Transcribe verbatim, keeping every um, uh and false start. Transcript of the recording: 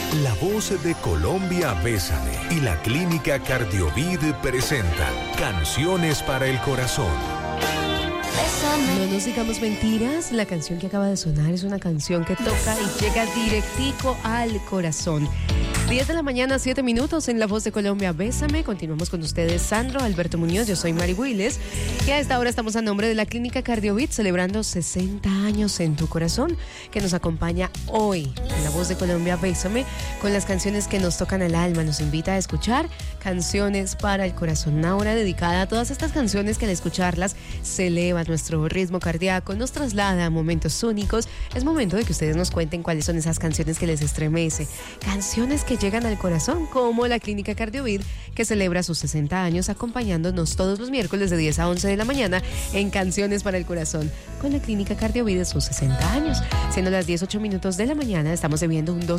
La Voz de Colombia Bésame y la Clínica Cardiovid presentan Canciones para el Corazón. No nos digamos mentiras, la canción que acaba de sonar es una canción que toca y llega directico al corazón. diez de la mañana, siete minutos en La Voz de Colombia, Bésame. Continuamos con ustedes, Sandro, Alberto Muñoz, yo soy Mari Willes. Y a esta hora estamos a nombre de la Clínica Cardiovid, celebrando sesenta años en tu corazón, que nos acompaña hoy en La Voz de Colombia, Bésame, con las canciones que nos tocan al alma. Nos invita a escuchar Canciones para el Corazón, una hora dedicada a todas estas canciones que al escucharlas se eleva nuestro ritmo cardíaco, nos traslada a momentos únicos. Es momento de que ustedes nos cuenten cuáles son esas canciones que les estremece, canciones que llegan al corazón, como la Clínica Cardiovid, que celebra sus sesenta años acompañándonos todos los miércoles de diez a once de la mañana en Canciones para el Corazón, con la Clínica Cardiovid de sus sesenta años. Siendo las diez, ocho minutos de la mañana, estamos viviendo un dos